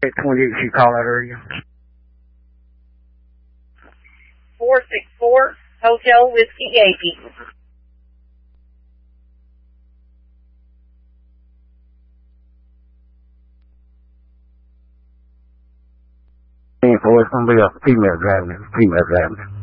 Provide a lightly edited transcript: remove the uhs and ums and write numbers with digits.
28, she called out earlier. 464 Hotel Whiskey Yankee. For it's gonna be a female driving.